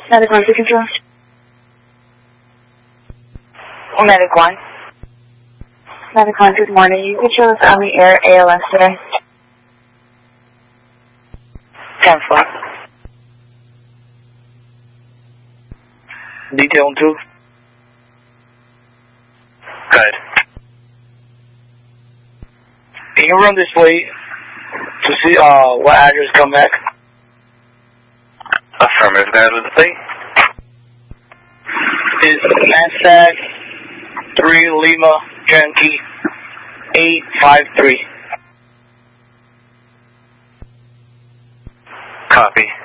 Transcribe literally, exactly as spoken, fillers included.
Medic one, control. Medic one. Medic one, good morning. You could show us Army Air A L S today. ten four. Detail two. Good. Can you run this way to see uh what address come back? Affirmative, that was the thing. It's NASDAQ three Lima Yankee eight five three. Copy.